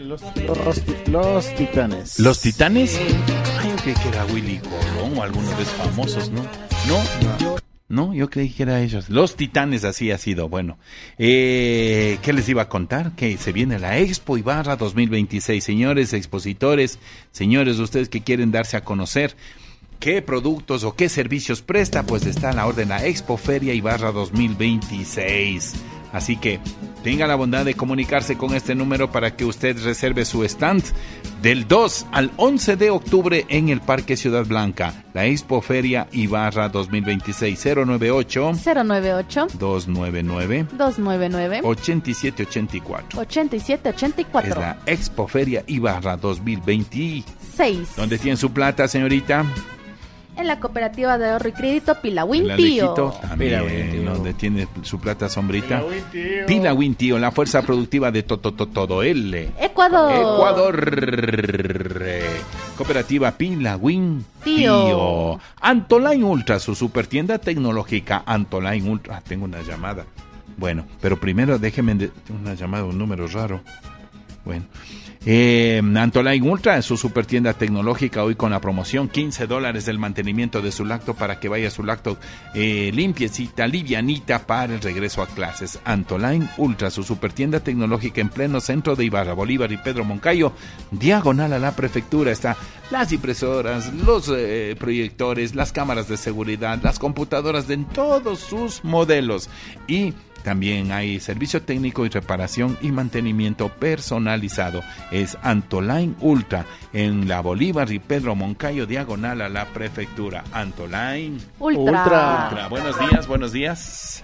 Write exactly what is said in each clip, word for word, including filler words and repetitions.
Los, los, los Titanes. ¿Los Titanes? Ay, yo creí que era Willy Colón o alguno de esos famosos, ¿no? ¿No? No. No, yo creí que era ellos. Los Titanes, así ha sido. Bueno, eh, ¿qué les iba a contar? Que se viene la Expo Ibarra dos mil veintiséis. Señores expositores, señores, ustedes que quieren darse a conocer, ¿qué productos o qué servicios presta? Pues está a la orden la Expo Feria Ibarra dos mil veintiséis. Así que tenga la bondad de comunicarse con este número para que usted reserve su stand del dos al once de octubre en el Parque Ciudad Blanca. La Expo Feria Ibarra dos mil veintiséis. Cero nueve ocho cero nueve ocho dos nueve nueve dos nueve nueve ocho siete ocho cuatro. ocho siete ocho cuatro. Es la Expo Feria Ibarra dos mil veintiséis. seis. ¿Dónde tiene su plata, señorita? En la Cooperativa de Ahorro y Crédito Pilawin La Tío. Lejito, también, Pilawin Tío. donde tiene su plata sombrita. Pilawin Tío. Pilawin Tío, la fuerza productiva de to, to, to, todo el Ecuador. Ecuador. Cooperativa Pilawin Tío. Tío. Antoline Ultra, su super tienda tecnológica. Antoline Ultra. Ah, tengo una llamada. Bueno, pero primero déjeme de, una llamada, un número raro. Bueno. Eh, Antoline Ultra, su super tienda tecnológica, hoy con la promoción quince dólares del mantenimiento de su lacto para que vaya su lacto eh, limpiecita, livianita para el regreso a clases. Antoline Ultra, su super tienda tecnológica en pleno centro de Ibarra, Bolívar y Pedro Moncayo, diagonal a la prefectura. Está las impresoras, los eh, proyectores, las cámaras de seguridad, las computadoras de todos sus modelos, y también hay servicio técnico y reparación y mantenimiento personalizado. Es Antoline Ultra en la Bolívar y Pedro Moncayo, diagonal a la prefectura. Antoline Ultra. Ultra. Ultra. Buenos días, buenos días.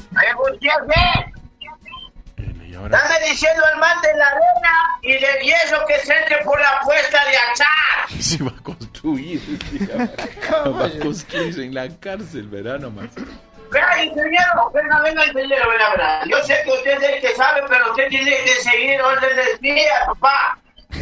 Eh, y ahora- Están diciendo al man de la arena y del yeso que se entre por la puesta de achar. Se va a construir. Va a construir en la cárcel, verano más. Vea, ingeniero, venga, venga, ingeniero, venga, venga. Yo sé que usted es el que sabe, pero usted tiene que seguir órdenes mías, papá.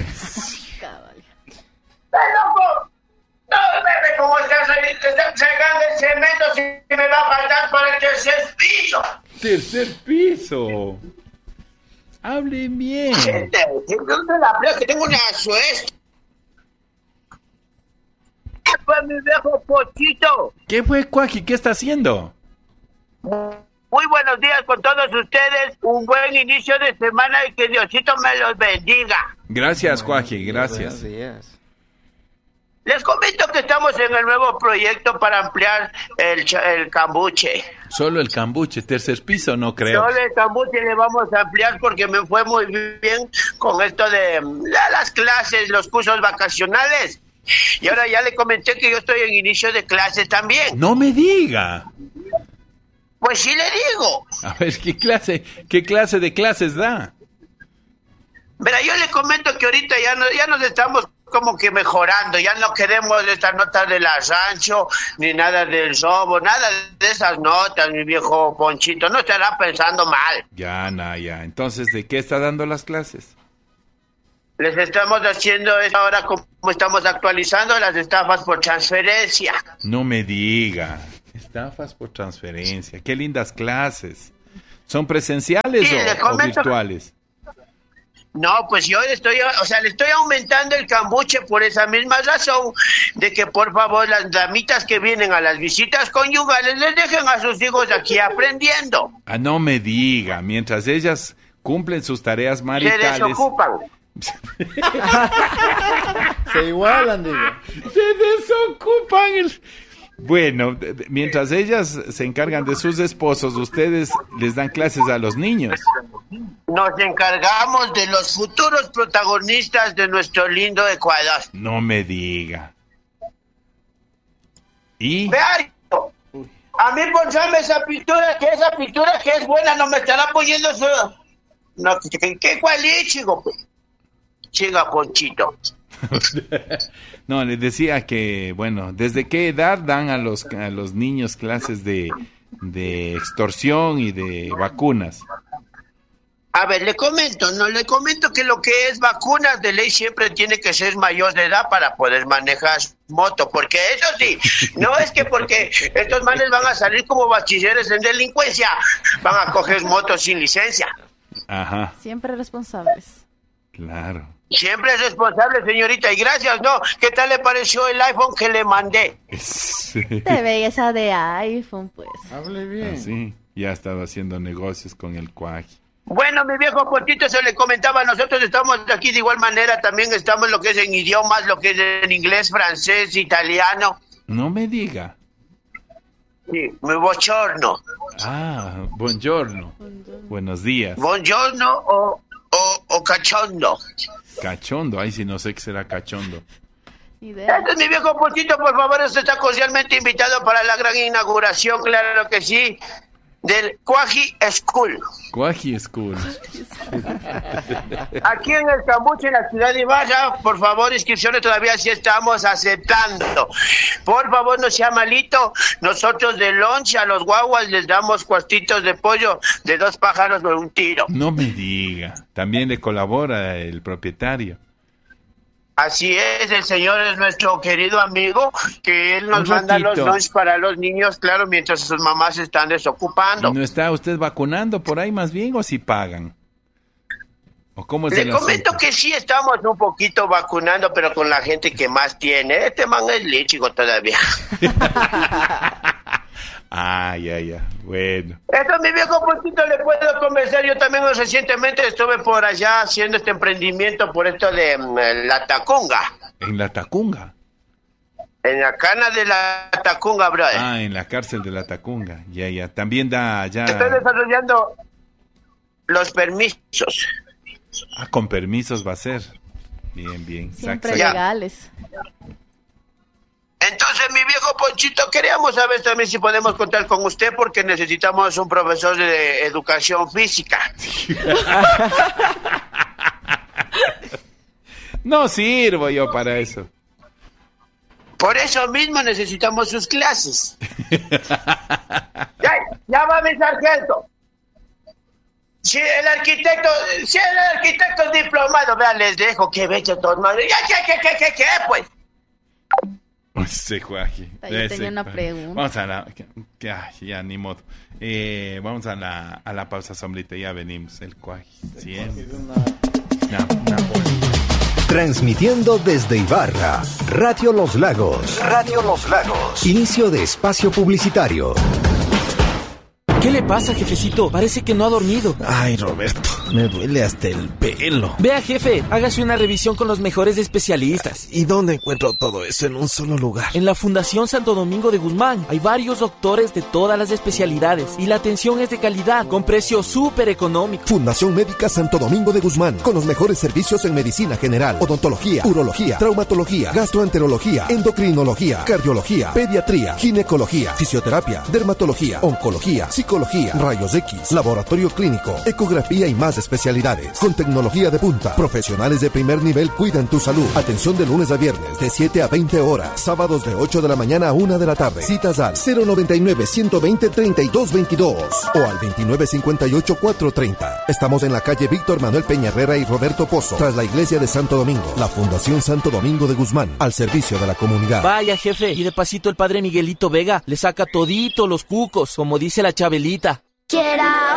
¡Ven, loco! No, bebé, ¿cómo estás ahí? Están sacando el cemento si me va a faltar para el tercer piso. Tercer piso. Hable bien. Gente, ¿dónde la playa? Que tengo una suerte. ¿Qué fue mi viejo pochito? ¿Qué fue, Cuaji? ¿Qué está haciendo? Muy buenos días con todos ustedes, un buen inicio de semana y que Diosito me los bendiga. Gracias, Cuaji, gracias. Buenos días. Les comento que estamos en el nuevo proyecto para ampliar el, cha- el cambuche. Solo el cambuche, tercer piso, no creo. Solo el cambuche le vamos a ampliar porque me fue muy bien con esto de mm, la- las clases, los cursos vacacionales. Y ahora ya le comenté que yo estoy en inicio de clase también. No me diga. Pues sí le digo. A ver, ¿qué clase, qué clase de clases da? Mira, yo le comento que ahorita ya, no, ya nos estamos como que mejorando, ya no queremos estas notas del rancho, ni nada del robo, nada de esas notas, mi viejo Ponchito, no estará pensando mal. Ya, Naya. Entonces, ¿de qué está dando las clases? Les estamos haciendo es ahora como estamos actualizando las estafas por transferencia. No me diga. Estafas por transferencia. Qué lindas clases. ¿Son presenciales Sí, o, le o comento- virtuales? No, pues yo le estoy, o sea, le estoy aumentando el cambuche por esa misma razón, de que por favor las damitas que vienen a las visitas conyugales les dejen a sus hijos aquí aprendiendo. Ah, no me diga. Mientras ellas cumplen sus tareas Se maritales. desocupan. Se igualan, digo. Se desocupan el... Bueno, de- de- mientras ellas se encargan de sus esposos, ustedes les dan clases a los niños. Nos encargamos de los futuros protagonistas de nuestro lindo Ecuador. No me diga. ¿Y? Vea, a mí ponchame esa pintura, que esa pintura que es buena, no me estará poniendo su... No, ¿qué, qué cuál es, chico? Pues? Chica, Ponchito. No, les decía que, bueno, ¿desde qué edad dan a los a los niños clases de, de extorsión y de vacunas? A ver, le comento, no le comento que lo que es vacunas de ley siempre tiene que ser mayor de edad para poder manejar moto, porque eso sí, no es que porque estos manes van a salir como bachilleres en delincuencia, van a coger motos sin licencia. Ajá. Siempre responsables. Claro. Siempre es responsable, señorita, y gracias, ¿no? ¿Qué tal le pareció el iPhone que le mandé? Sí. Te belleza de iPhone, pues. Hable bien. Así, ya estaba haciendo negocios con el cuaji. Bueno, mi viejo Pontito, se le comentaba, nosotros estamos aquí de igual manera, también estamos lo que es en idiomas, lo que es en inglés, francés, italiano. No me diga. Sí, muy bochorno. Ah, buongiorno. Buenos días. Buongiorno o, o, o cachondo. Cachondo, ay, si no sé qué será cachondo. Idea. Este es mi viejo Pontito, por favor, usted está cordialmente invitado para la gran inauguración, claro que sí, del Cuaji School. Cuaji School. Aquí en el Cambuche, en la ciudad de Ibarra, por favor, inscripciones todavía sí estamos aceptando. Por favor, no sea malito. Nosotros de lonche a los guaguas les damos cuartitos de pollo de dos pájaros con un tiro. No me diga. También le colabora el propietario. Así es, el señor es nuestro querido amigo, que él nos Un manda los ratito. lunch para los niños, claro, mientras sus mamás se están desocupando. ¿Y no está usted vacunando por ahí más bien o si pagan? ¿O cómo es Le el comento asunto? que sí estamos un poquito vacunando, pero con la gente que más tiene. Este man es líchico todavía. Ah, ya, ya. Bueno. Esto, mi viejo Pontito, le puedo convencer. Yo también recientemente estuve por allá haciendo este emprendimiento por esto de mm, la Tacunga. ¿En la Tacunga? En la cana de la Tacunga, brother. Ah, en la cárcel de la Tacunga. Ya, ya. También da ya... Estoy desarrollando los permisos. Ah, con permisos va a ser. Bien, bien. Sac, Siempre sac. Ya. legales. Entonces, mi viejo Ponchito, queríamos saber también si podemos contar con usted porque necesitamos un profesor de educación física. No sirvo yo para eso. Por eso mismo necesitamos sus clases. ya, ya va mi sargento. Si el arquitecto, si el arquitecto es diplomado, vean, les dejo que vean todos madre. Ya, ¿qué, qué, qué, qué, qué, pues? Ese Juaji. Yo tenía ese una Juaji. pregunta. Vamos a la... que- que- ay, ya, ni modo. Eh, vamos a la, a la pausa, sombrita. Ya venimos. El Cuaji. Siempre. No, no. Transmitiendo desde Ibarra, Radio Los Lagos. Radio Los Lagos. Inicio de espacio publicitario. ¿Qué le pasa, jefecito? Parece que no ha dormido. Ay, Roberto, me duele hasta el pelo. Vea, jefe, hágase una revisión con los mejores especialistas. ¿Y dónde encuentro todo eso en un solo lugar? En la Fundación Santo Domingo de Guzmán hay varios doctores de todas las especialidades y la atención es de calidad, con precio súper económico. Fundación Médica Santo Domingo de Guzmán, con los mejores servicios en medicina general, odontología, urología, traumatología, gastroenterología, endocrinología, cardiología, pediatría, ginecología, fisioterapia, dermatología, oncología, psicología, rayos X, laboratorio clínico, ecografía y más especialidades. Con tecnología de punta, profesionales de primer nivel cuidan tu salud. Atención de lunes a viernes de siete a veinte horas, sábados de ocho de la mañana a una de la tarde. Citas al cero noventa y nueve, ciento veinte, treinta y dos veintidós o al veintinueve cincuenta y ocho, cuatrocientos treinta. Estamos en la calle Víctor Manuel Peña Herrera y Roberto Pozo, tras la iglesia de Santo Domingo. La Fundación Santo Domingo de Guzmán, al servicio de la comunidad. Vaya, jefe, y de pasito el padre Miguelito Vega le saca todito los cucos, como dice la Chabelita. Quiera